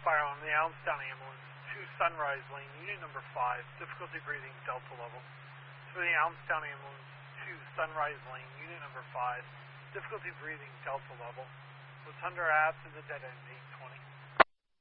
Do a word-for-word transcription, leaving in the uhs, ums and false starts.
fire on the Allenstown ambulance to Sunrise Lane, unit number five, difficulty breathing, delta level. For the Allenstown ambulance to Sunrise Lane, unit number five, difficulty breathing, delta level. Was under apps in the dead end, eight